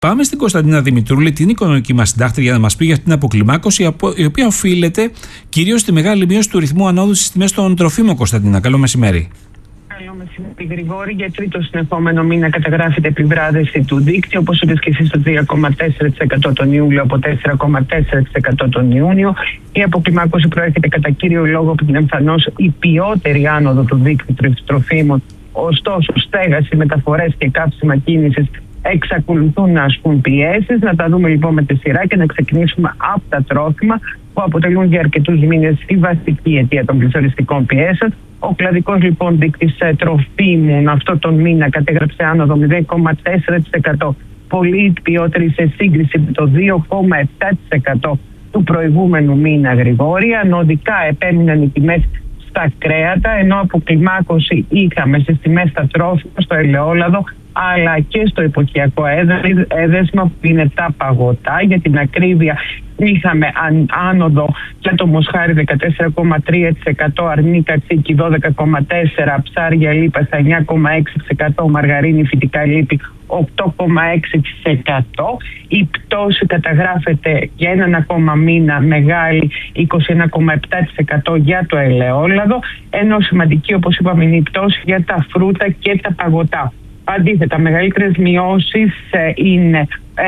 Πάμε στην Κωνσταντίνα Δημητρούλη, την οικονομική μας συντάκτρια, για να μας πει για την αποκλιμάκωση, η οποία οφείλεται κυρίως στη μεγάλη μείωση του ρυθμού ανόδου στις τιμές των τροφίμων. Κωνσταντίνα, καλό μεσημέρι. Καλό μεσημέρι, Γρηγόρη. Για τρίτο συνεχόμενο μήνα καταγράφεται επιβράδυση του δίκτυου, όπως είπες και εσύ, στο 3,4% τον Ιούλιο από 4,4% τον Ιούνιο. Η αποκλιμάκωση προέρχεται κατά κύριο λόγο από την εμφανώς υπιότερη άνοδο του δίκτυου τροφίμων. Ωστόσο, στέγαση, μεταφορές και καύσιμα κίνησης εξακολουθούν να ασκούν πιέσεις. Να τα δούμε λοιπόν με τη σειρά και να ξεκινήσουμε από τα τρόφιμα, που αποτελούν για αρκετούς μήνες τη βασική αιτία των πληθωριστικών πιέσεων. Ο κλαδικός λοιπόν δείκτης τροφίμων αυτό τον μήνα κατέγραψε άνοδο 0,4%, πολύ ποιότερη σε σύγκριση με το 2,7% του προηγούμενου μήνα, Γρηγόρη. Ανωδικά επέμειναν οι τιμές στα κρέατα, ενώ αποκλιμάκωση είχαμε στις τιμές στα τρόφιμα, στο ελαιόλαδο, αλλά και στο εποχιακό έδεσμα που είναι τα παγωτά. Για την ακρίβεια, είχαμε άνοδο για το μοσχάρι 14,3%, αρνί κατσίκι 12,4%, ψάρια λίπα στα 9,6%, μαργαρίνη φυτικά λίπη 8,6%. Η πτώση καταγράφεται για έναν ακόμα μήνα μεγάλη, 21,7% για το ελαιόλαδο, ενώ σημαντική, όπως είπαμε, είναι η πτώση για τα φρούτα και τα παγωτά. Αντίθετα, μεγαλύτερες μειώσεις είναι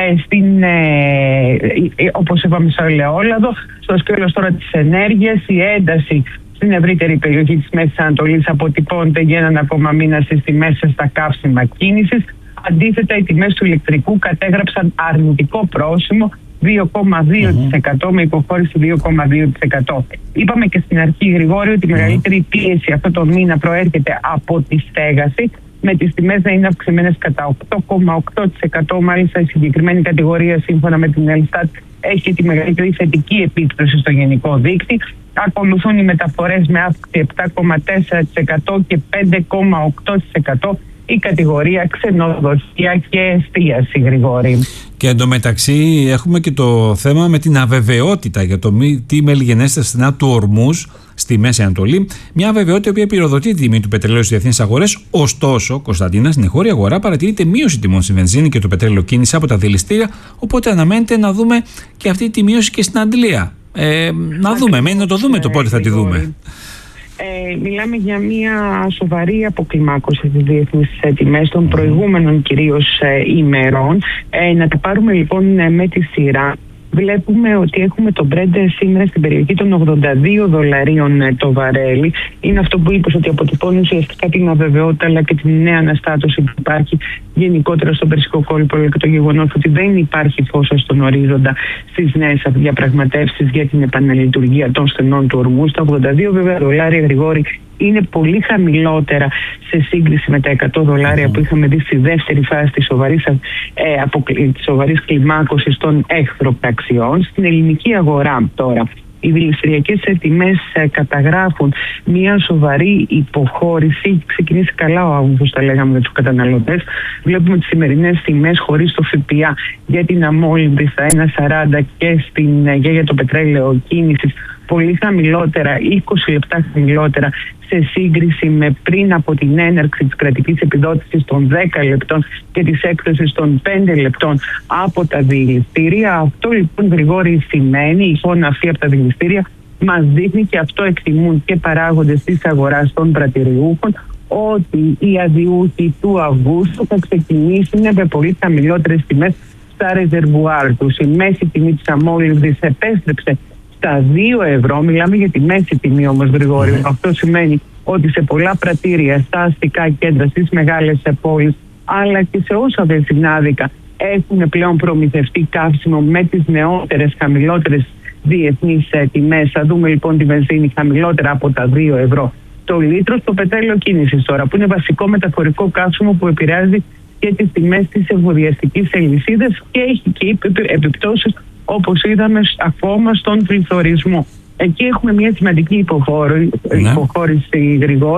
όπως είπαμε, στο ελαιόλαδο. Στο σκέλος τώρα της ενέργειας, η ένταση στην ευρύτερη περιοχή της Μέσης Ανατολής αποτυπώνεται για έναν ακόμα μήνα στις τιμές στα καύσιμα κίνησης. Αντίθετα, οι τιμές του ηλεκτρικού κατέγραψαν αρνητικό πρόσημο 2,2% με υποχώρηση 2,2%. Είπαμε και στην αρχή, Γρηγόρη, ότι η μεγαλύτερη πίεση αυτό το μήνα προέρχεται από τη στέγαση, με τις τιμές να είναι αυξημένες κατά 8,8%. Μάλιστα, η συγκεκριμένη κατηγορία, σύμφωνα με την Ελστάτ, έχει τη μεγαλύτερη θετική επίπτωση στο γενικό δείκτη. Ακολουθούν οι μεταφορές με αύξηση 7,4% και 5,8%. Η κατηγορία ξενοδοχεία και εστίαση, Γρηγόρη. Και εντωμεταξύ έχουμε και το θέμα με την αβεβαιότητα για το τι μελιγενέστε στενά του Ορμούζ στη Μέση Ανατολή. Μια αβεβαιότητα η οποία πυροδοτεί τη τιμή του πετρελαίου στις διεθνείς αγορές. Ωστόσο, Κωνσταντίνα, στην εγχώρια αγορά παρατηρείται μείωση τιμών στη βενζίνη και το πετρέλαιο κίνηση από τα δηληστήρια. Οπότε αναμένεται να δούμε και αυτή τη μείωση και στην Αντλία. Να δούμε, μένει να το δούμε το πότε θα τη δούμε. Μιλάμε για μια σοβαρή αποκλιμάκωση στις διεθνείς τιμές των προηγούμενων κυρίως ημερών. Να τα πάρουμε λοιπόν με τη σειρά. Βλέπουμε ότι έχουμε το Brent σήμερα στην περιοχή των $82 το βαρέλι. Είναι αυτό που είπες, ότι αποτυπώνει ουσιαστικά την αβεβαιότητα αλλά και την νέα αναστάτωση που υπάρχει γενικότερα στον Περσικό κόλπο, και το γεγονός ότι δεν υπάρχει φως στον ορίζοντα στις νέες διαπραγματεύσεις για την επαναλειτουργία των στενών του Ορμούζ. Τα $82 βέβαια, Γρηγόρη, είναι πολύ χαμηλότερα σε σύγκριση με τα $100 που είχαμε δει στη δεύτερη φάση της σοβαρής κλιμάκωσης των εχθροπραξιών. Στην ελληνική αγορά τώρα, οι δηληστηριακές τιμές καταγράφουν μια σοβαρή υποχώρηση. Έχει ξεκινήσει καλά ο Αύγουστος, τα λέγαμε, για τους καταναλωτές. Βλέπουμε τις σημερινές τιμές χωρίς το ΦΠΑ για την αμόλυντη στα 1,40 και για το πετρέλαιο κίνησης πολύ χαμηλότερα, 20 λεπτά χαμηλότερα σε σύγκριση με πριν από την έναρξη της κρατικής επιδότησης των 10 λεπτών και της έκδοσης των 5 λεπτών από τα δηληστήρια. Αυτό λοιπόν, Γρηγόρη, σημαίνει, η εικόνα αυτή από τα δηληστήρια μας δείχνει, και αυτό εκτιμούν και παράγοντες της αγοράς των πρατηριούχων, ότι οι αδειούχοι του Αυγούστου θα ξεκινήσουν με πολύ χαμηλότερες τιμές στα ρεζερβουάρ τους. Η μέση τιμή της αμόλυνσης επέστρεψε στα €2. Μιλάμε για τη μέση τιμή όμως, Γρηγόρη. Αυτό σημαίνει ότι σε πολλά πρατήρια, στα αστικά κέντρα, στις μεγάλες πόλεις, αλλά και σε όσα βενζινάδικα έχουν πλέον προμηθευτεί καύσιμο με τις νεότερες, χαμηλότερες διεθνείς τιμές. Θα δούμε λοιπόν τη βενζίνη χαμηλότερα από τα €2 το λίτρο. Στο πετρέλαιο κίνησης τώρα, που είναι βασικό μεταφορικό καύσιμο που επηρεάζει και τις τιμές της εμβολιαστικής αλυσίδας και έχει και επιπτώσεις, όπως είδαμε, ακόμα στον πληθωρισμό. Εκεί έχουμε μια σημαντική υποχώρηση, Γρηγόρη.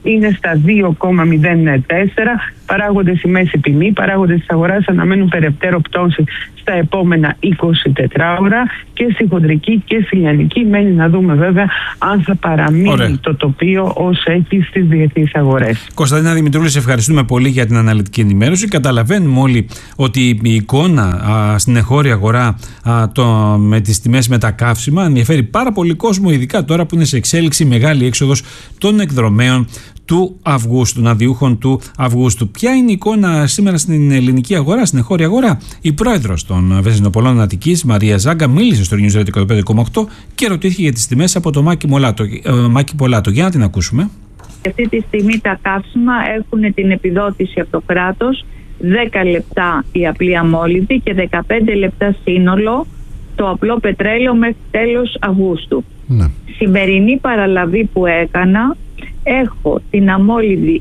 είναι στα 2,04. Παράγοντες η μέση τιμή, παράγοντες της αγοράς αναμένουν περαιτέρω πτώση στα επόμενα 24 ώρα και στη χοντρική και στη λιανική. Μένει να δούμε βέβαια αν θα παραμείνει το τοπίο όσο έχει στις διεθνείς αγορές. Κωνσταντίνα Δημητρούλη, σε ευχαριστούμε πολύ για την αναλυτική ενημέρωση. Καταλαβαίνουμε όλοι ότι η εικόνα στην εγχώρια αγορά με τις τιμές με τα καύσιμα ενδιαφέρει πάρα πολύ κόσμο, ειδικά τώρα που είναι σε εξέλιξη μεγάλη έξοδος των εκδρομέων του Αυγούστου, ναδιούχων του Αυγούστου. Ποια είναι η εικόνα σήμερα στην ελληνική αγορά, στην εγχώρια αγορά? Η πρόεδρος των Βενζινοπολών Αττικής, Μαρία Ζάγκα, μίλησε στο News Radio 105,8 και ρωτήθηκε για τις τιμές από το Μάκη Πολάτο. Για να την ακούσουμε. Αυτή τη στιγμή τα καύσιμα έχουν την επιδότηση από το κράτος 10 λεπτά η απλή αμόλυντη και 15 λεπτά σύνολο το απλό πετρέλαιο μέχρι τέλος Αυγούστου. Ναι. Σημερινή παραλαβή που έκανα, έχω την αμόλυντη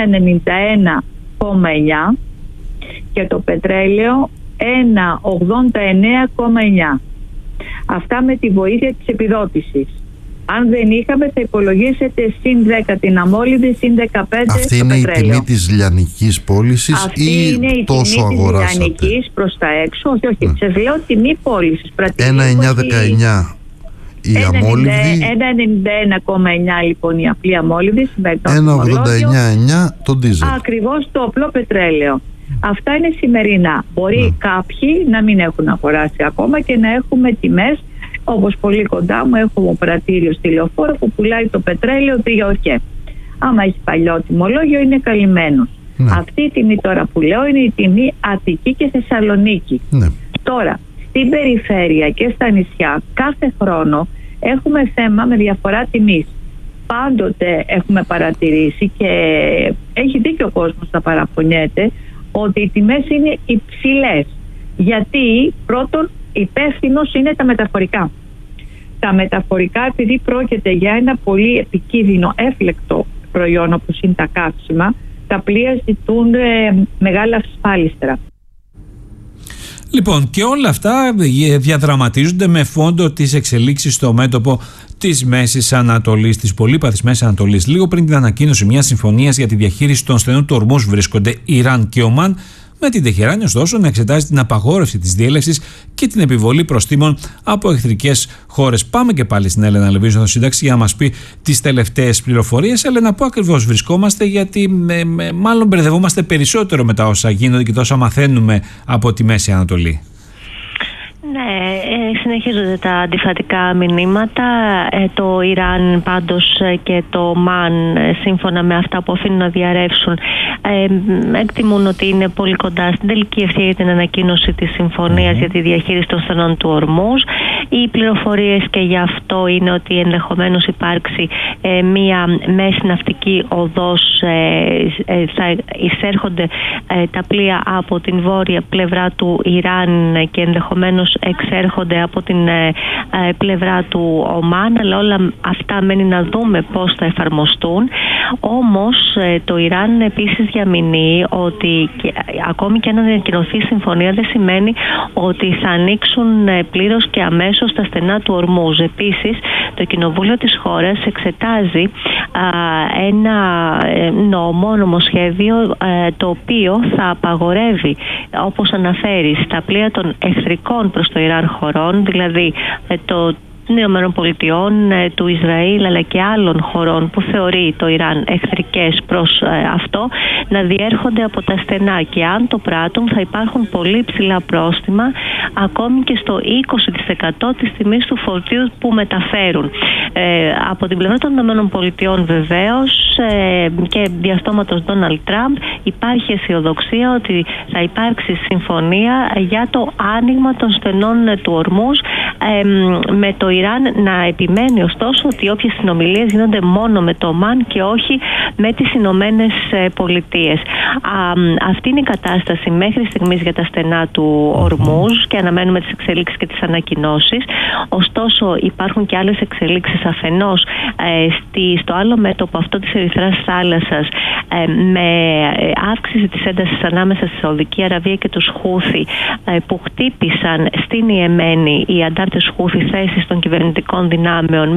1,91,9 και το πετρέλαιο 1,89,9. Αυτά με τη βοήθεια της επιδότησης. Αν δεν είχαμε, θα υπολογίσετε συν 10 την αμόλυντη, συν 15 αυτή το πετρέλαιο. Αυτή είναι η τιμή της λιανικής πώλησης ή τόσο αγοράσατε? Αυτή είναι η τιμή της λιανικής προς τα έξω. Όχι. Σας λέω τιμή πώλησης. 1,919 η αμόλυντη. 1,91,9 λοιπόν η απλή αμόλυντη. 1,89,9 το ντίζελ. Ακριβώς το απλό πετρέλαιο. Αυτά είναι σημερινά. Μπορεί κάποιοι να μην έχουν αγοράσει ακόμα και να έχουμε τιμές, όπως πολύ κοντά μου έχουμε πρατήριο στη Λεωφόρο που πουλάει το πετρέλαιο 2 ΟΚΕ. Άμα έχει παλιό τιμολόγιο είναι καλυμμένος. Αυτή η τιμή τώρα που λέω είναι η τιμή Αττική και Θεσσαλονίκη. Τώρα, στην περιφέρεια και στα νησιά κάθε χρόνο έχουμε θέμα με διαφορά τιμής. Πάντοτε έχουμε παρατηρήσει και έχει δίκιο ο κόσμος να παραπονιέται ότι οι τιμές είναι υψηλές. Γιατί πρώτον υπεύθυνος είναι τα μεταφορικά. Τα μεταφορικά, επειδή πρόκειται για ένα πολύ επικίνδυνο έφλεκτο προϊόν όπως είναι τα καύσιμα, τα πλοία ζητούν μεγάλα ασφάλιστρα. Λοιπόν, και όλα αυτά διαδραματίζονται με φόντο τις εξελίξεις στο μέτωπο της Μέσης Ανατολής, της πολύπαθης Μέσης Ανατολής. Λίγο πριν την ανακοίνωση μιας συμφωνίας για τη διαχείριση των στενών του Ορμούζ βρίσκονται Ιράν και Ομάν, με την Τεχεράνη ωστόσο να εξετάζει την απαγόρευση της διέλευσης και την επιβολή προστίμων από εχθρικές χώρες. Πάμε και πάλι στην Έλενα Λεβίζο στο Σύνταξη για να μας πει τις τελευταίες πληροφορίες. Έλενα, πού ακριβώς βρισκόμαστε? Γιατί μάλλον μπερδευόμαστε περισσότερο με τα όσα γίνονται και τα όσα μαθαίνουμε από τη Μέση Ανατολή. Ναι, συνεχίζονται τα αντιφατικά μηνύματα. Το Ιράν πάντως και το Ομάν, σύμφωνα με αυτά που αφήνουν να διαρρεύσουν, εκτιμούν ότι είναι πολύ κοντά στην τελική ευθεία για την ανακοίνωση της συμφωνίας για τη διαχείριση των στενών του Ορμούζ. Οι πληροφορίες και γι' αυτό είναι ότι ενδεχομένως υπάρξει μία μέση ναυτική οδός, θα εισέρχονται τα πλοία από την βόρεια πλευρά του Ιράν και ενδεχομένως εξέρχονται από την πλευρά του Ομάν, αλλά όλα αυτά μένει να δούμε πώς θα εφαρμοστούν. Όμως το Ιράν επίσης διαμηνύει ότι ακόμη και αν ανακοινωθεί η συμφωνία δεν σημαίνει ότι θα ανοίξουν πλήρως και αμέσως τα στενά του Ορμούζ. Επίσης το Κοινοβούλιο της χώρας εξετάζει ένα νομοσχέδιο το οποίο θα απαγορεύει, όπως αναφέρει, στα πλοία των εχθρικών προς το Ιράν χωρών, δηλαδή των ΗΠΑ, του Ισραήλ αλλά και άλλων χωρών που θεωρεί το Ιράν εχθρικές προς αυτό, να διέρχονται από τα στενά, και αν το πράττουν θα υπάρχουν πολύ ψηλά πρόστιμα, ακόμη και στο 20% της τιμής του φορτίου που μεταφέρουν. Από την πλευρά των ΗΠΑ βεβαίως και διαστόματος Ντόναλντ Τραμπ υπάρχει αισιοδοξία ότι θα υπάρξει συμφωνία για το άνοιγμα των στενών του Ορμούζ, με το Ιράν να επιμένει ωστόσο ότι όποιες συνομιλίες γίνονται μόνο με το Ομάν και όχι με τις Ηνωμένες Πολιτείες. Αυτή είναι η κατάσταση μέχρι στιγμής για τα στενά του Ορμούζ και αναμένουμε τις εξελίξεις και τις ανακοινώσεις. Ωστόσο υπάρχουν και άλλες εξελίξεις αφενός στο άλλο μέτωπο αυτό της Ερυθράς θάλασσας, με αύξηση της έντασης ανάμεσα στη Σαουδική Αραβία και τους Χούθι που χτύπησαν στην Ιεμένη οι αντάρτες Χούθι θέσεις των κυβερνητικών δυνάμεων, με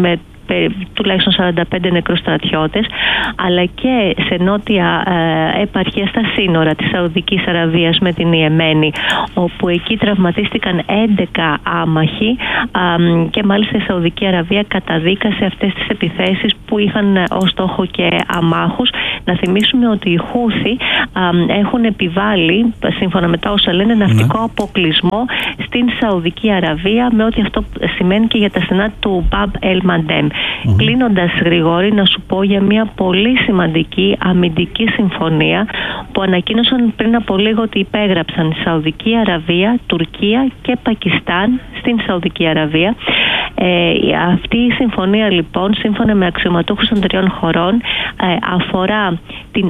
τουλάχιστον 45 νεκρούς στρατιώτες, αλλά και σε νότια επαρχία στα σύνορα της Σαουδικής Αραβίας με την Ιεμένη, όπου εκεί τραυματίστηκαν 11 άμαχοι και μάλιστα η Σαουδική Αραβία καταδίκασε αυτές τις επιθέσεις που είχαν ως στόχο και αμάχους. Να θυμίσουμε ότι οι Χούθι έχουν επιβάλει, σύμφωνα με τα όσα λένε, ναυτικό αποκλεισμό στην Σαουδική Αραβία, με ό,τι αυτό σημαίνει και για τα στενά του Μπαμπ Ελ Μαντέμ. Κλείνοντας, Γρηγόρη, να σου πω για μια πολύ σημαντική αμυντική συμφωνία που ανακοίνωσαν πριν από λίγο ότι υπέγραψαν η Σαουδική Αραβία, Τουρκία και Πακιστάν στην Σαουδική Αραβία. Αυτή η συμφωνία, λοιπόν, σύμφωνα με αξιωματούχους των τριών χωρών, αφορά την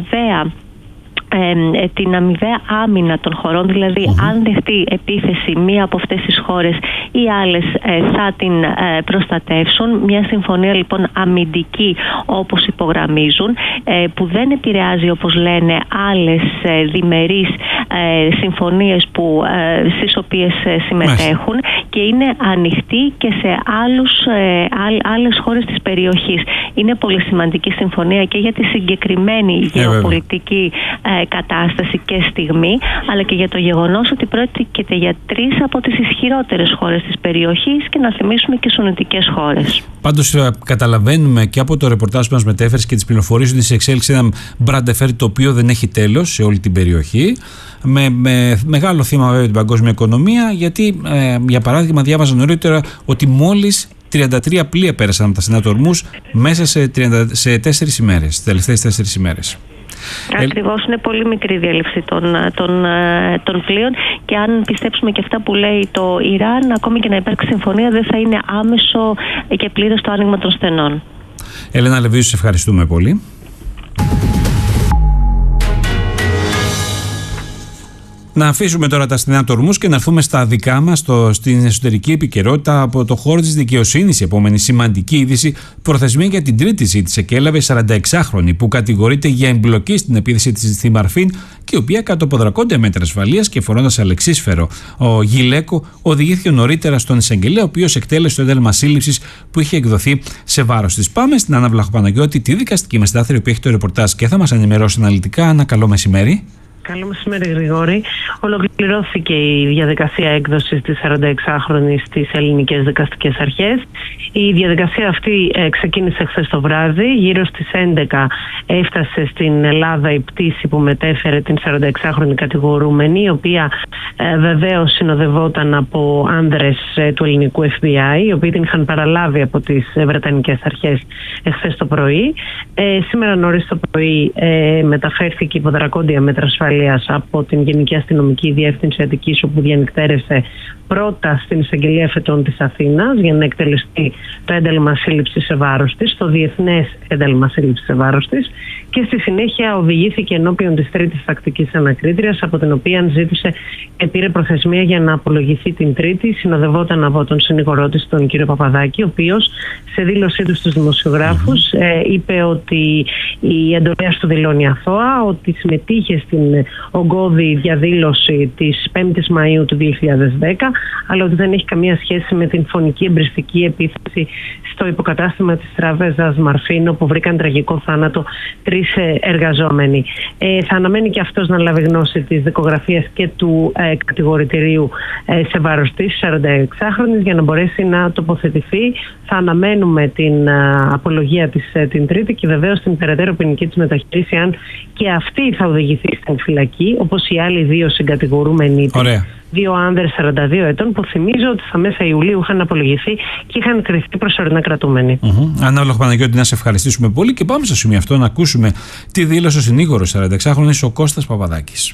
αμοιβαία άμυνα των χωρών, δηλαδή αν δεχτεί επίθεση μία από αυτές τις χώρες ή άλλες θα την προστατεύσουν. Μια συμφωνία λοιπόν αμυντική, όπως υπογραμμίζουν, που δεν επηρεάζει, όπως λένε, άλλες διμερείς συμφωνίες στις οποίες συμμετέχουν και είναι ανοιχτή και σε άλλες χώρες της περιοχής. Είναι πολύ σημαντική συμφωνία και για τη συγκεκριμένη γεωπολιτική κατάσταση και στιγμή, αλλά και για το γεγονός ότι πρόκειται για 3 από τις ισχυρότερες χώρες της περιοχής και να θυμίσουμε και σουννιτικές χώρες. Πάντως καταλαβαίνουμε και από το ρεπορτάζ που μας μετέφερες και τις πληροφορίες ότι σε εξέλιξη ένα μπραντεφέρ το οποίο δεν έχει τέλος σε όλη την περιοχή, με μεγάλο θύμα βέβαια την παγκόσμια οικονομία, γιατί για παράδειγμα διάβαζα νωρίτερα ότι μόλις 33 πλοία πέρασαν από τα στενά του Ορμούς μέσα σε 4 ημέρες, τις τελευταίες 4 ημέρες. Ακριβώς, είναι πολύ μικρή η διέλευση των πλοίων και αν πιστέψουμε και αυτά που λέει το Ιράν, ακόμη και να υπάρξει συμφωνία δεν θα είναι άμεσο και πλήρως το άνοιγμα των στενών. Έλενα Λεβίου, σε ευχαριστούμε πολύ. Να αφήσουμε τώρα τα στενά του Ορμούς και να έρθουμε στα δικά μας, στην εσωτερική επικαιρότητα από το χώρο της δικαιοσύνης. Η επόμενη σημαντική είδηση: προθεσμία για την τρίτη ζήτηση και έλαβε 46χρονη που κατηγορείται για εμπλοκή στην επίθεση της στη Μαρφίν και η οποία, κάτω από δρακόντια μέτρα ασφαλείας και φορώντας αλεξίσφαιρο ο γυλαίκο, οδηγήθηκε νωρίτερα στον εισαγγελέα, ο οποίος εκτέλεσε το ένταλμα σύλληψης που είχε εκδοθεί σε βάρος της. Πάμε στην Άννα Βλαχοπαναγιώτη, τη δικαστική μεσητάθρια που έχει το ρεπορτάζ και θα μας ενημερώσει αναλυτικά. Άννα, καλό μεσημέρι. Καλό μεσημέρι, Γρηγόρη. Ολοκληρώθηκε η διαδικασία έκδοσης της 46χρονης στις ελληνικές δικαστικές αρχές. Η διαδικασία αυτή ξεκίνησε χθες το βράδυ. Γύρω στις 11 έφτασε στην Ελλάδα η πτήση που μετέφερε την 46χρονη κατηγορούμενη, η οποία βεβαίως συνοδευόταν από άνδρες του ελληνικού FBI, οι οποίοι την είχαν παραλάβει από τις βρετανικές αρχές χθες το πρωί. Σήμερα νωρίς το πρωί μεταφέρθηκε υπό δρακόντια μέτρα ασφαλείας από την Γενική Αστυνομική Διεύθυνση Αττικής, όπου διανυκτέρευσε πρώτα στην Εισαγγελία Φετών της Αθήνας για να εκτελεστεί το ένταλμα σύλληψης σε βάρος της, το διεθνές ένταλμα σύλληψης σε βάρος της, και στη συνέχεια οδηγήθηκε ενώπιον της τρίτης τακτικής ανακρίτριας, από την οποία ζήτησε και πήρε προθεσμία για να απολογηθεί την Τρίτη. Συνοδευόταν από τον συνηγορό της, τον κύριο Παπαδάκη, ο οποίος σε δήλωσή του στους δημοσιογράφους είπε ότι η εντολέας του δηλώνει αθώα, ότι συμμετείχε στην ογκώδη διαδήλωση της 5ης Μαΐου του 2010, αλλά ότι δεν έχει καμία σχέση με την φωνική εμπριστική επίθεση στο υποκατάστημα της τράπεζας Μαρφίν, όπου βρήκαν τραγικό θάνατο 3 εργαζόμενοι. Θα αναμένει και αυτός να λάβει γνώση της δικογραφίας και του κατηγορητηρίου σε βάρος της 46χρονης για να μπορέσει να τοποθετηθεί. Θα αναμένουμε την απολογία της την Τρίτη και βεβαίως την περαιτέρω ποινική της μεταχείριση, αν και αυτή θα οδηγηθεί στην φυλακή, όπως οι άλλοι 2 συγκατηγορούμενοι. Ωραία. 2 άνδρες 42 ετών, που θυμίζω ότι στα μέσα Ιουλίου είχαν απολογηθεί και είχαν κριθεί προσωρινά κρατούμενοι. Άννα Βλαχοπαναγιώτη, να σε ευχαριστήσουμε πολύ και πάμε στο σημείο αυτό να ακούσουμε τι δήλωσε ο συνήγορος 46χρονης, ο Κώστας Παπαδάκης.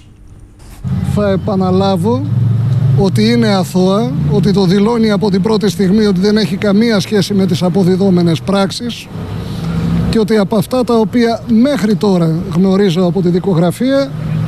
Θα επαναλάβω ότι είναι αθώα, ότι το δηλώνει από την πρώτη στιγμή, ότι δεν έχει καμία σχέση με τις αποδιδόμενες πράξεις και ότι από αυτά τα οποία μέχρι τώρα γνωρίζω από τη δικογραφία,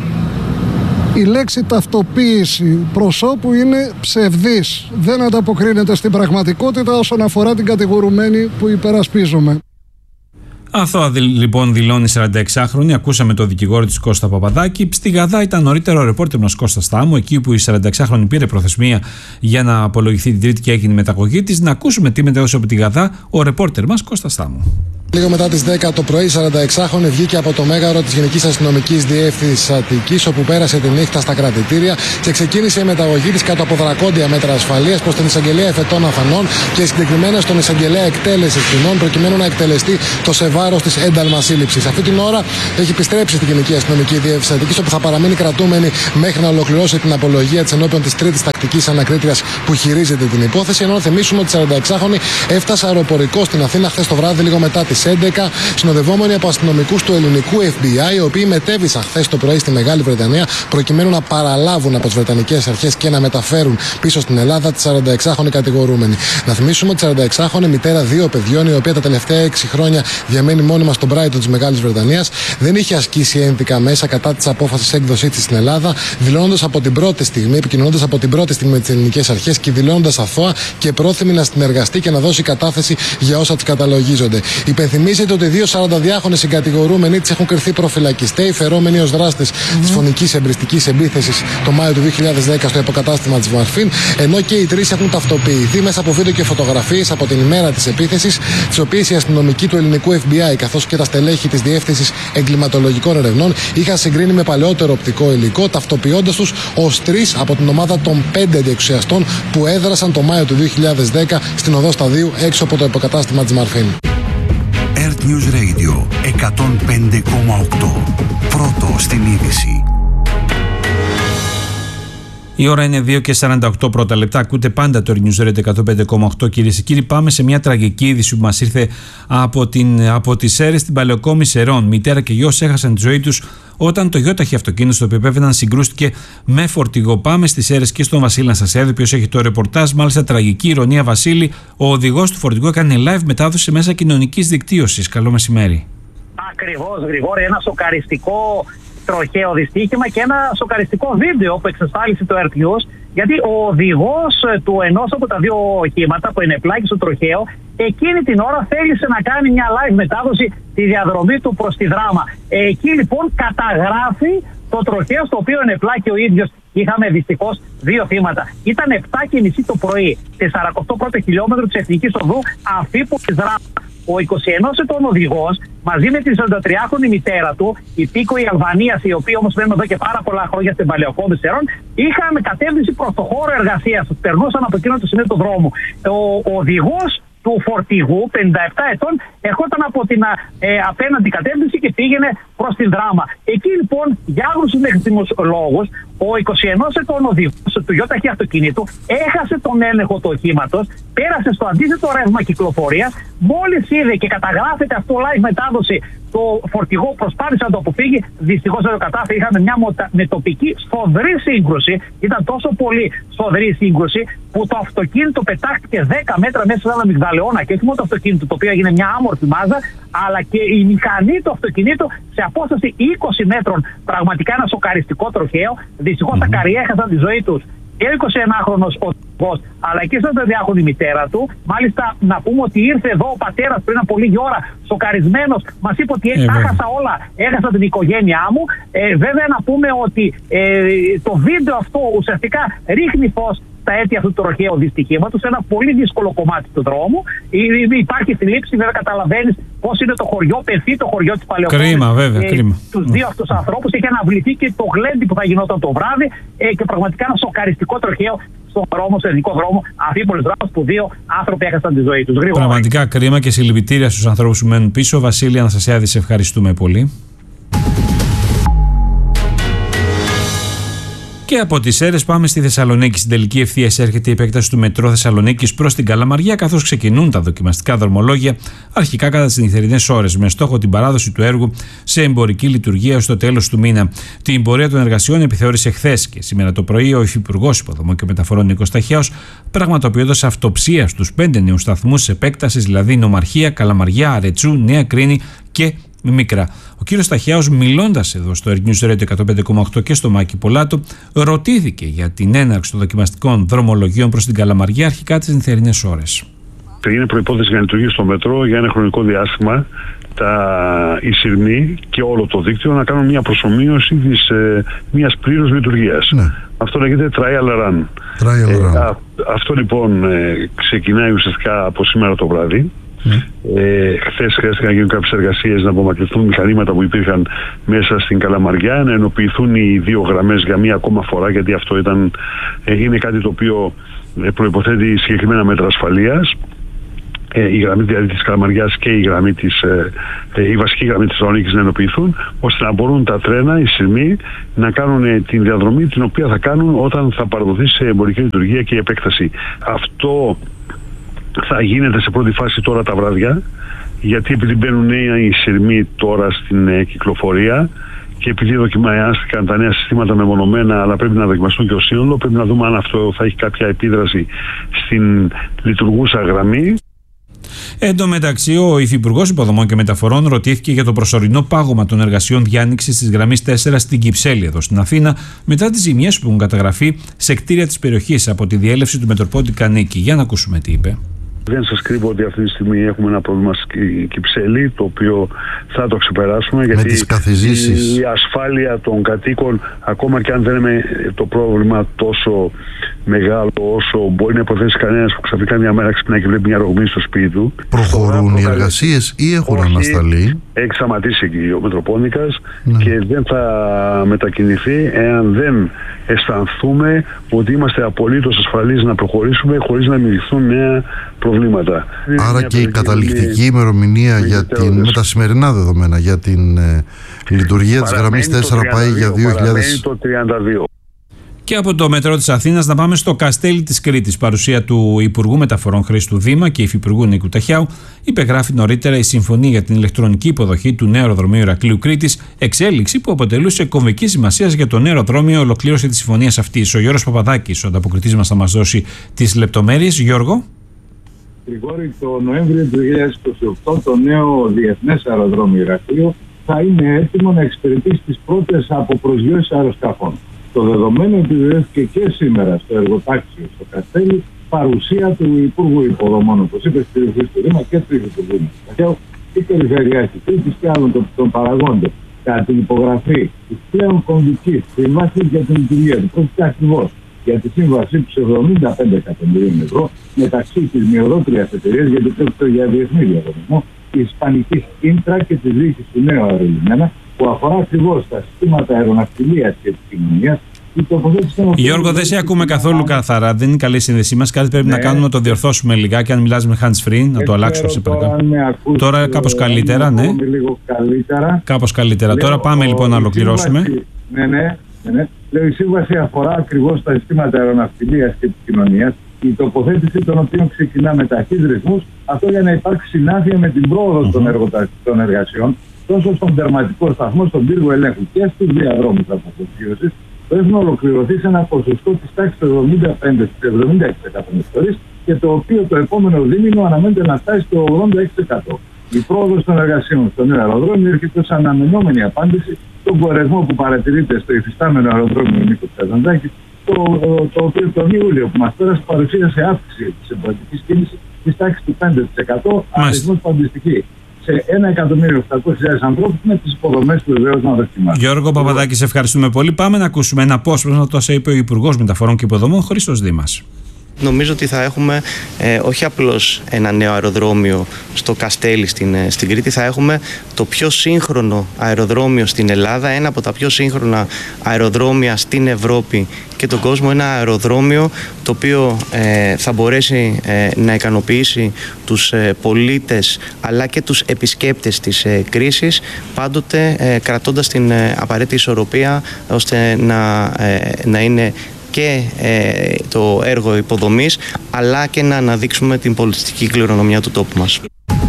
η λέξη ταυτοποίηση προσώπου είναι ψευδής. Δεν ανταποκρίνεται στην πραγματικότητα όσον αφορά την κατηγορουμένη που υπερασπίζομαι. Αθώα λοιπόν δηλώνει 46χρονη. Ακούσαμε το δικηγόρο της Κώστα Παπαδάκη. Στη Γαδά ήταν νωρίτερα ο ρεπόρτερ μας Κώστας Στάμου, εκεί που η 46χρονη πήρε προθεσμία για να απολογηθεί την Τρίτη και έγινε η μεταγωγή της. Να ακούσουμε τι μετέδωσε από τη Γαδά ο ρεπόρτερ μας Κώστας Στάμου. Λίγο μετά τις 10 το πρωί, 46χρονη βγήκε από το μέγαρο της Γενικής Αστυνομικής Διεύθυνσης Αττικής, όπου πέρασε τη νύχτα στα κρατητήρια και ξεκίνησε η μεταγωγή της κάτω από δρακόντια μέτρα ασφαλείας προς την Εισαγγελέα Εφετών Αθανών και συγκεκριμένα στον Εισαγγελέα Εκτέλεσης Ποινών, προκειμένου να εκτελεστεί το σε βάρος της ένταλμα σύλληψης. Αυτή την ώρα έχει επιστρέψει στη Γενική Αστυνομική Διεύθυνση Αττικής, όπου θα παραμείνει κρατούμενη μέχρι να ολοκληρώσει την απολογία της ενώπιον της τρίτης τακτικής ανακρίτριας που χειρίζεται την υπόθεση. Ενώ να θυμίσουμε ότι η 46χρονη έφτασε αεροπορικό στην Αθήνα χθες το βράδυ, λίγο μετά τις 11, συνοδευόμενοι από αστυνομικούς του ελληνικού FBI, οι οποίοι μετέβησαν χθες το πρωί στη Μεγάλη Βρετανία προκειμένου να παραλάβουν από τις Βρετανικές αρχές και να μεταφέρουν πίσω στην Ελλάδα τη 46χρονη κατηγορούμενη. Να θυμίσουμε ότι η 46χρονη μητέρα 2 παιδιών, η οποία τα τελευταία 6 χρόνια διαμένει μόνιμα στον Μπράιτον της Μεγάλης Βρετανίας, δεν είχε ασκήσει ένδικα μέσα κατά της απόφασης έκδοσής της στην Ελλάδα, επικοινωνώντας από την πρώτη στιγμή με τις ελληνικές αρχές και δηλώνοντας αθώα και πρόθυμη να συνεργαστεί και να δώσει κατάθεση για όσα της καταλογίζονται. Υπενθυμίζεται ότι 2 42χρονοι συγκατηγορούμενοι της έχουν κριθεί προφυλακιστέοι, φερόμενοι ως δράστες της φωνικής εμπριστικής επίθεσης το Μάιο του 2010 στο υποκατάστημα της Μαρφίν, ενώ και οι 3 έχουν ταυτοποιηθεί μέσα από βίντεο και φωτογραφίες από την ημέρα της επίθεσης, τις οποίες οι αστυνομικοί του ελληνικού FBI καθώς και τα στελέχη της Διεύθυνσης Εγκληματολογικών Ερευνών είχαν συγκρίνει με παλαιότερο οπτικό υλικό, ταυτοποιώντας τους ως 3 από την ομάδα των 5 αντιεξουσιαστών που έδρασαν το Μάιο του 2010 στην οδό Σταδίου έξω από το υποκατάστημα της Μαρφίν. Earth News Radio 105,8. Πρώτο στην είδηση. Η ώρα είναι 2:48 πρώτα λεπτά. Ακούτε πάντα το Earth News Radio 105,8. Κυρίες και κύριοι, πάμε σε μια τραγική είδηση που μας ήρθε από τις Σέρρες στην Παλαιοκόμη Σερών. Μητέρα και γιος έχασαν τη ζωή τους όταν το γιόταχη αυτοκίνητο στο οποίο επέβαιναν συγκρούστηκε με φορτηγό. Πάμε στις Σέρρες και στον Βασίλη Αναστασιάδη, ο οποίος έχει το ρεπορτάζ. Μάλιστα, τραγική ηρωνία, Βασίλη. Ο οδηγός του φορτηγού έκανε live μετάδοση μέσα κοινωνικής δικτύωσης. Καλό μεσημέρι. Ακριβώς, Γρηγόρη, ένα σοκαριστικό τροχαίο δυστύχημα και ένα σοκαριστικό βίντεο που εξασφάλισε το Earth News, γιατί ο οδηγός του ενός από τα 2 οχήματα που ενεπλάκη στο τροχαίο εκείνη την ώρα θέλησε να κάνει μια live μετάδοση τη διαδρομή του προς τη Δράμα. Εκεί λοιπόν καταγράφει το τροχαίο στο οποίο ενεπλάκη ο ίδιος. Είχαμε δυστυχώς 2 θύματα. Ήταν 7:30 το πρωί, 41ο χιλιόμετρο της Εθνικής Οδού Αφίπου της Δράμα. Ο 21 ετών οδηγός μαζί με τη 43χρονη μητέρα του, υπήκοη Αλβανίας, οι οποίοι όμως μένουν εδώ και πάρα πολλά χρόνια στην Παλαιοκόμη Σερών, είχαν κατεύθυνση προς το χώρο εργασίας. Περνούσαν από εκείνο το σημείο του δρόμου. Ο οδηγός του φορτηγού, 57 ετών, ερχόταν από την απέναντι κατεύθυνση και πήγαινε προς την Δράμα. Εκεί λοιπόν, για άγνωστους τεχνικούς λόγους, ο 21 ετών οδηγός του γιόταχη αυτοκινήτου έχασε τον έλεγχο του οχήματος, πέρασε στο αντίθετο ρεύμα κυκλοφορίας. Μόλις είδε και καταγράφεται αυτό live μετάδοση, το φορτηγό προσπάθησε να το αποφύγει. Δυστυχώς δεν το κατάφερε. Είχαμε μια μετοπική σφοδρή σύγκρουση. Ήταν τόσο πολύ σφοδρή σύγκρουση που το αυτοκίνητο πετάχτηκε 10 μέτρα μέσα σε ένα αμυγδαλαιώνα. Και όχι μόνο το αυτοκίνητο, το οποίο έγινε μια άμορφη μάζα, αλλά και η μηχανή του αυτοκινήτου σε απόσταση 20 μέτρων. Πραγματικά ένα σοκαριστικό τροχαίο. Δυστυχώς τα καριέ έχασαν τη ζωή τους και ο 21χρονος οδηγός, αλλά και η 42χρονη μητέρα του. Μάλιστα, να πούμε ότι ήρθε εδώ ο πατέρας πριν από λίγη ώρα, σοκαρισμένος. Μας είπε ότι έχασα όλα, έχασα την οικογένειά μου. Βέβαια, να πούμε ότι το βίντεο αυτό ουσιαστικά ρίχνει φως στα αίτια αυτού του τροχαίου δυστυχήματος, σε ένα πολύ δύσκολο κομμάτι του δρόμου. Υπάρχει θλίψη, βέβαια, καταλαβαίνεις πώς είναι το χωριό, πενθεί το χωριό της Παλαιοκόμης. Κρίμα, βέβαια, κρίμα. Τους 2 αυτούς ανθρώπους είχε αναβληθεί και το γλέντι που θα γινόταν το βράδυ και πραγματικά ένα σοκαριστικό τροχαίο στον δρόμο, στο ελληνικό δρόμο, Αφίπολης Δράμας, που 2 άνθρωποι έχασαν τη ζωή τους. Πραγματικά κρίμα και συλληπιτήρια στους ανθρώπους που μένουν πίσω. Βασίλη Αναστασιάδη, σε ευχαριστούμε πολύ. Και από τις Σέρρες πάμε στη Θεσσαλονίκη. Στην τελική ευθεία έρχεται η επέκταση του μετρό Θεσσαλονίκης προς την Καλαμαριά, καθώς ξεκινούν τα δοκιμαστικά δρομολόγια αρχικά κατά τις νυχτερινές ώρες, με στόχο την παράδοση του έργου σε εμπορική λειτουργία στο τέλος του μήνα. Την πορεία των εργασιών επιθεώρησε χθες και σήμερα το πρωί ο Υφυπουργός Υποδομών και Μεταφορών Νίκος Ταχιάος, πραγματοποιώντας αυτοψία στους 5 νέους σταθμούς επέκτασης, δηλαδή Νομαρχία, Καλαμαριά, Αρετσού, Νέα Κρίνη και Μίκρα. Ο κύριος Ταχιάος, μιλώντας εδώ στο Earth News Radio 105,8 και στο Μάκη Πολάτο, ρωτήθηκε για την έναρξη των δοκιμαστικών δρομολογίων προς την Καλαμαριά αρχικά τις νυχτερινές ώρες. είναι προϋπόθεση για να λειτουργήσει το μετρό για ένα χρονικό διάστημα οι σειρμοί και όλο το δίκτυο να κάνουν μια προσομοίωση της μιας πλήρους λειτουργίας. Ναι. Αυτό λέγεται trial run. Αυτό λοιπόν ξεκινάει ουσιαστικά από σήμερα το βράδυ. Χθες χρειάστηκε να γίνουν κάποιες εργασίες, να απομακρυνθούν μηχανήματα που υπήρχαν μέσα στην Καλαμαριά, να ενοποιηθούν οι δύο γραμμές για μία ακόμα φορά, γιατί αυτό είναι κάτι το οποίο προϋποθέτει συγκεκριμένα μέτρα ασφαλείας. Η γραμμή δηλαδή της Καλαμαριάς και η βασική γραμμή της Θεσσαλονίκης να ενοποιηθούν, ώστε να μπορούν τα τρένα, οι σειρμοί, να κάνουν την διαδρομή την οποία θα κάνουν όταν θα παραδοθεί σε εμπορική λειτουργία και η επέκταση. Αυτό θα γίνεται σε πρώτη φάση τώρα τα βράδια, γιατί επειδή μπαίνουν νέοι σειρμοί τώρα στην κυκλοφορία και επειδή δοκιμάστηκαν τα νέα συστήματα μεμονωμένα, αλλά πρέπει να δοκιμαστούν και ο σύνολο, πρέπει να δούμε αν αυτό θα έχει κάποια επίδραση στην λειτουργούσα γραμμή. Εν τω μεταξύ, ο Υφυπουργός Υποδομών και Μεταφορών ρωτήθηκε για το προσωρινό πάγωμα των εργασιών διάνοιξης της γραμμής 4 στην Κυψέλη, εδώ στην Αθήνα, μετά τις ζημιές που έχουν καταγραφεί σε κτίρια της περιοχής από τη διέλευση του Μετροπόλητα Νίκη. Για να ακούσουμε τι είπε. Δεν σας κρύβω ότι αυτή τη στιγμή έχουμε ένα πρόβλημα στην Κυψέλη, το οποίο θα το ξεπεράσουμε, γιατί η ασφάλεια των κατοίκων, ακόμα και αν δεν είναι το πρόβλημα τόσο μεγάλο όσο μπορεί να υποθέσει κανένας που ξαφνικά μια μέρα ξυπνάει και βλέπει μια ρογμή στο σπίτι του. Προχωρούν οι εργασίες ή έχουν ανασταλεί? Έχει σταματήσει εκεί ο Μετροπόλνικας και δεν θα μετακινηθεί εάν δεν αισθανθούμε ότι είμαστε απολύτως ασφαλείς να προχωρήσουμε χωρίς να δημιουργηθούν νέα προβλήματα. Άρα και η καταληκτική ημερομηνία με τα σημερινά δεδομένα για την λειτουργία της γραμμής 4 πάει για 2000. Το 32. Και από το μετρό της Αθήνας να πάμε στο Καστέλι της Κρήτης. Παρουσία του Υπουργού Μεταφορών Χρήστου Δήμα και Υφυπουργού Νίκου Ταχιάου, υπεγράφει νωρίτερα η συμφωνία για την ηλεκτρονική υποδοχή του νέου αεροδρομίου Ηρακλείου Κρήτης, εξέλιξη που αποτελούσε κομβική σημασία για το νέο αεροδρόμιο ολοκλήρωση της συμφωνίας αυτής. Ο Γιώργος Παπαδάκης, ο ανταποκριτής μας, θα μας δώσει τις λεπτομέρειες. Γιώργο. Γρηγόρη, το Νοέμβριο του 2028 το νέο διεθνές αεροδρόμιο Ηρακλείου θα είναι έτοιμο να εξυπηρετήσει τις πρώτες αποπροσγειώσεις αεροσκαφών. Το δεδομένο επιβεβαιώθηκε και σήμερα στο εργοτάξιο στο Καστέλι, παρουσία του Υπουργού Υποδομών, όπως είπε, στη περιοχή του Δήμα και του Υφυπουργού Νίκου η Περιφερειάρχη Κρήτης και άλλων των παραγόντων κατά την υπογραφή της πλέον κομβικής σύμβασης για την λειτουργία του. Πρόκειται ακριβώς για τη σύμβασή του 75 εκατομμυρίων ευρώ μεταξύ της μειοδότριας εταιρείας, γιατί πρόκειται για διεθνή διαδρομό, της Ισπανικής Ίντρα και της διοίκησης του νέου αερολιμένα, που αφορά ακριβώς τα συστήματα αεροναυτιλίας και επικοινωνίας. Γιώργο, δεν σε ακούμε καθόλου καθαρά. Δεν είναι καλή η σύνδεσή μας. Κάτι πρέπει να κάνουμε, να το διορθώσουμε λιγάκι. Αν μιλάς με hands free, να το αλλάξουμε σε παρακαλώ. Τώρα κάπως καλύτερα, ναι. Κάπως καλύτερα. Τώρα πάμε λοιπόν να ολοκληρώσουμε. Ναι. Λέω, η σύμβαση αφορά ακριβώς τα συστήματα αεροναυτιλίας και επικοινωνίας, η τοποθέτηση των οποίων ξεκινά με ταχύς ρυθμούς, αυτό για να υπάρξει συνάφεια με την πρόοδο των εργασιών, τόσο στον τερματικό σταθμό, στον πύργο ελέγχου και στους διαδρόμους αποφοσίωσης, πρέπει να ολοκληρωθεί σε ένα ποσοστό της τάξης του 75-76% μισθωρής και το οποίο το επόμενο δίμηνο αναμένεται να φτάσει στο 86%. Η πρόοδος των εργασιών στο νέο αεροδρόμιο έρχεται ως αναμενόμενη απάντηση στον κορεσμό που παρατηρείται στο υφιστάμενο αεροδρόμιο Νίκου Καζαντζάκη, το οποίο τον Ιούλιο που μας πέρασε παρουσίασε αύξηση της εμπορικής κίνησης της τάξης του 5%, αριθμός που αντιστοιχεί σε 1.800.000 ανθρώπους με τις υποδομές του βεβαίως να δοκιμάσουν. Γιώργο Παπαδάκη, σε ευχαριστούμε πολύ. Πάμε να ακούσουμε ένα απόσπασμα το όσα είπε ο Υπουργός Μεταφορών και Υποδομών, Χρήστος Δήμας. Νομίζω ότι θα έχουμε όχι απλώς ένα νέο αεροδρόμιο στο Καστέλι στην Κρήτη, θα έχουμε το πιο σύγχρονο αεροδρόμιο στην Ελλάδα, ένα από τα πιο σύγχρονα αεροδρόμια στην Ευρώπη και τον κόσμο, ένα αεροδρόμιο το οποίο θα μπορέσει να ικανοποιήσει τους πολίτες αλλά και τους επισκέπτες της κρίσης, πάντοτε κρατώντας την απαραίτητη ισορροπία ώστε να είναι και το έργο υποδομής αλλά και να αναδείξουμε την πολιτιστική κληρονομιά του τόπου μας.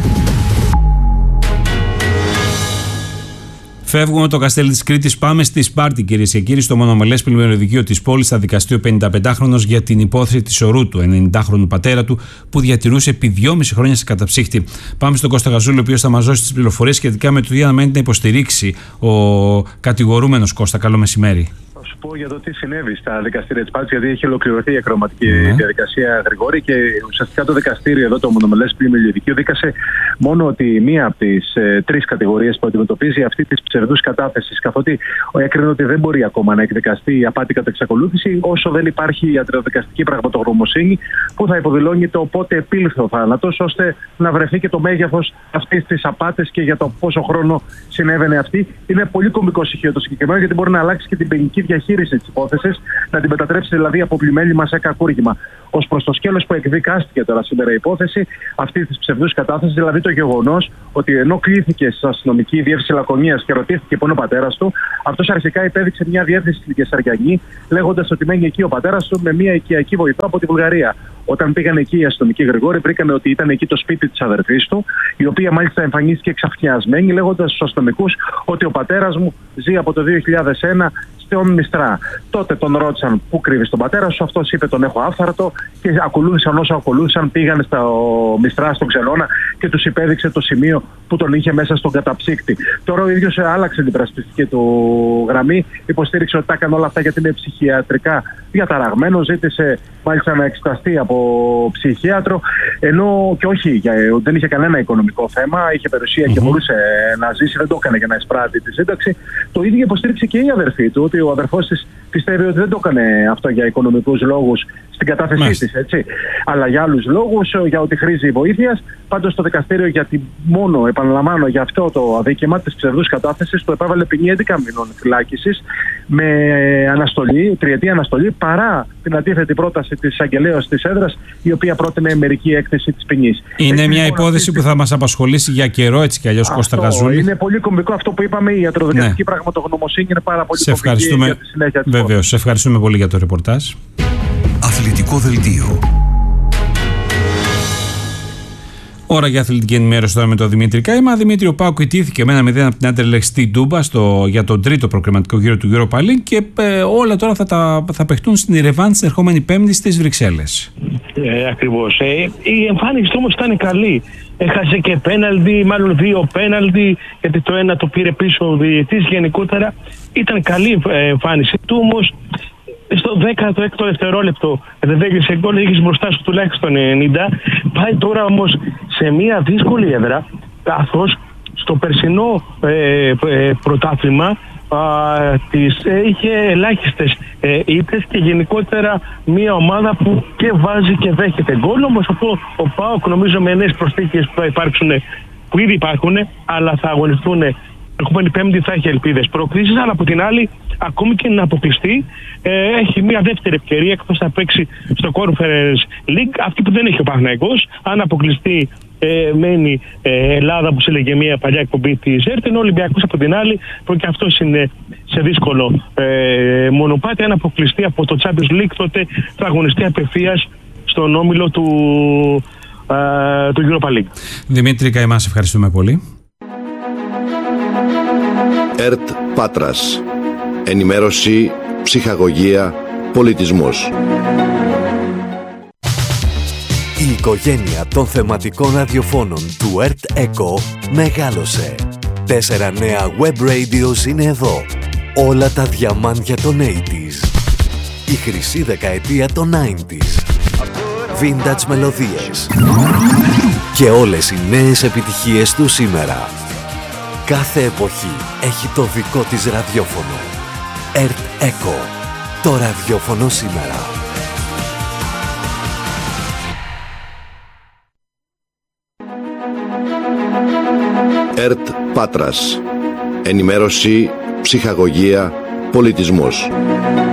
Φεύγουμε από το Καστέλι της Κρήτης, πάμε στη Σπάρτη, κυρίες και κύριοι, στο μονομελές πλημμυροδικείο της πόλης. Θα δικαστεί ο 55χρονος για την υπόθεση της ορού του 90χρονου πατέρα του, που διατηρούσε επί 2,5 χρόνια σε καταψύχτη. Πάμε στον Κώστα Γαζούλη, ο οποίος θα μας δώσει τις πληροφορίες σχετικά με το τι αναμένεται να υποστηρίξει ο κατηγορούμενος. Κώστα, καλό μεσημέρι. πω για το τι συνέβη στα δικαστήρια της Πάτρας, γιατί έχει ολοκληρωθεί η ακροματική διαδικασία, Γρηγόρη, και ουσιαστικά το δικαστήριο εδώ, το μονομελές πλημμυριωδικό δικείο, δίκασε μόνο ότι μία από τις 3 κατηγορίες που αντιμετωπίζει, αυτή της ψευδούς κατάθεσης, καθότι έκρινε ότι δεν μπορεί ακόμα να εκδικαστεί η απάτη κατά εξακολούθηση, όσο δεν υπάρχει ιατροδικαστική πραγματογνωμοσύνη που θα υποδηλώνει το πότε επήλθε ο θάνατος, ώστε να βρεθεί και το μέγεθος αυτής της απάτης και για το πόσο χρόνο συνέβαινε αυτή. Είναι πολύ κωμικό στοιχείο το συγκεκριμένο, γιατί μπορεί να αλλάξει και την ποινική διαχείριση της υπόθεσης, να την μετατρέψει δηλαδή από πλημέλημα σε κακούργημα. Ως προς το σκέλος που εκδικάστηκε τώρα σήμερα η υπόθεση αυτή της ψευδούς κατάθεσης, δηλαδή το γεγονός ότι ενώ κλήθηκε στην αστυνομική διεύθυνση Λακωνίας και ρωτήθηκε πού είναι ο πατέρας του, αυτός αρχικά υπέδειξε μια διεύθυνση στη Κεσαριανή, λέγοντας ότι μένει εκεί ο πατέρας του με μια οικιακή βοηθό από τη Βουλγαρία. Όταν πήγαν εκεί οι αστυνομικοί, Γρηγόρη, βρήκαν ότι ήταν εκεί το σπίτι της αδερφής του, η οποία μάλιστα εμφανίστηκε ξαφνιασμένη, λέγοντας στους αστυνομικούς ότι ο πατέρας μου ζει από το 2001 στον Μιστρά. Τότε τον ρώτησαν πού κρύβεις τον πατέρα σου, αυτός είπε τον έχω άφθαρτο, και ακολούθησαν όσο ακολούθησαν, πήγαν στο Μιστρά, στον Ξενώνα, και τους υπέδειξε το σημείο που τον είχε μέσα στον καταψύκτη. Τώρα ο ίδιος άλλαξε την υπερασπιστική του γραμμή, υποστήριξε ότι τα έκανε όλα αυτά γιατί είναι ψυχιατρικά διαταραγμένο, ζήτησε μάλιστα να εξεταστεί από ψυχίατρο, ενώ και όχι, δεν είχε κανένα οικονομικό θέμα, είχε περιουσία και μπορούσε να ζήσει, δεν το έκανε για να εισπράττει τη σύνταξη. Το ίδιο υποστήριξε και η αδερφή του, ότι ο αδερφός της πιστεύει ότι δεν το έκανε αυτό για οικονομικούς λόγους στην κατάθεσή της, έτσι, αλλά για άλλους λόγους, για ότι χρήζει βοήθειας. Πάντως το δικαστήριο, γιατί μόνο, επαναλαμβάνω, για αυτό το αδίκημα της ψευδούς κατάθεσης, του επέβαλε ποινή 11 μηνών φυλάκισης με αναστολή, τριετή αναστολή, παρά την αντίθετη πρόταση της εισαγγελέως της έδρας, η οποία πρότεινε μερική έκθεση της ποινής. Είναι μια υπόθεση που θα μας απασχολήσει για καιρό, έτσι κι αλλιώς, Κώστα Γαζούλη. Είναι πολύ κομβικό αυτό που είπαμε, η ιατροδικαστική πραγματογνωμοσύνη είναι πάρα πολύ κομβική για τη συνέχεια της. Βεβαίως, σε ευχαριστούμε πολύ για το ρεπορτάζ. Αθλητικό δελτίο. Ώρα για αθλητική ενημέρωση τώρα με τον Δημήτρη Κάημα. Δημήτρη, ο ΠΑΟΚ ιτήθηκε με 1-0 από την Άντερλεχτ στην Τούμπα για τον τρίτο προκριματικό γύρο του Europa League, και όλα τώρα θα παιχτούν στην Ιρεβάν την ερχόμενη Πέμπτη στις Βρυξέλλες. Ακριβώς. Η εμφάνιση όμως ήταν καλή. Έχασε και πέναλτι, μάλλον 2 πέναλτι, γιατί το ένα το πήρε πίσω ο διαιτητής. Γενικότερα ήταν καλή η εμφάνιση του, όμως στο 16ο δευτερόλεπτο δεν έκλεισε γκολ, έχεις μπροστά σου τουλάχιστον 90. Πάει τώρα όμως σε μια δύσκολη έδρα, καθώς στο περσινό πρωτάθλημα είχε ελάχιστες ήττες και γενικότερα μια ομάδα που και βάζει και δέχεται γκολ. Όμως αυτό ο ΠΑΟΚ, νομίζω, με νέες προσθήκες που θα υπάρξουν, που ήδη υπάρχουν, αλλά θα αγωνιστούν ερχόμενη Πέμπτη, θα έχει ελπίδες πρόκρισης, αλλά από την άλλη, ακόμη και να αποκλειστεί, έχει μια δεύτερη ευκαιρία, εκτός θα παίξει στο Conference League, αυτή που δεν έχει ο Παναθηναϊκός. Αν αποκλειστεί, μένει Ελλάδα, που έλεγε μια παλιά εκπομπή της ΕΡΤ, ενώ ο Ολυμπιακός από την άλλη, που και αυτός είναι σε δύσκολο μονοπάτι. Αν αποκλειστεί από το Champions League, τότε θα αγωνιστεί απευθείας στον όμιλο του Europa League. Δημήτρη Καημά, σε ευχαριστούμε πολύ. ΕΡΤ Πάτρας. Ενημέρωση, ψυχαγωγία, πολιτισμός. Η οικογένεια των θεματικών ραδιοφώνων του ΕΡΤ ΕΚΟ μεγάλωσε. 4 νέα web radios είναι εδώ. Όλα τα διαμάντια των 80s. Η χρυσή δεκαετία των 90s. Vintage μελωδίες. Και όλες οι νέες επιτυχίες του σήμερα. Κάθε εποχή έχει το δικό της ραδιόφωνο. ΕΡΤ ΕΚΟ. Το ραδιόφωνο σήμερα. ΕΡΤ Πάτρας. Ενημέρωση, ψυχαγωγία, πολιτισμός.